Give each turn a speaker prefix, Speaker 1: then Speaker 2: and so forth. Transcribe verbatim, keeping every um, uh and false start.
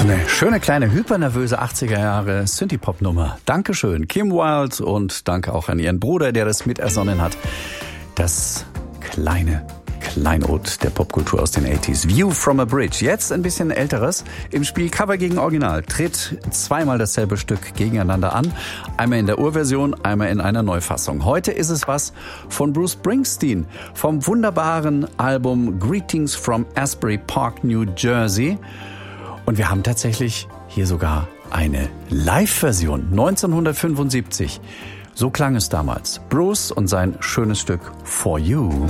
Speaker 1: So eine schöne kleine hypernervöse achtziger Jahre Synthie-Pop-Nummer. Dankeschön, Kim Wilde, und danke auch an ihren Bruder, der das mitersonnen hat. Das kleine Kleinod der Popkultur aus den achtziger. View from a Bridge. Jetzt ein bisschen älteres. Im Spiel Cover gegen Original tritt zweimal dasselbe Stück gegeneinander an. Einmal in der Urversion, einmal in einer Neufassung. Heute ist es was von Bruce Springsteen vom wunderbaren Album Greetings from Asbury Park, New Jersey. Und wir haben tatsächlich hier sogar eine Live-Version, neunzehnhundertfünfundsiebzig. So klang es damals. Bruce und sein schönes Stück For You.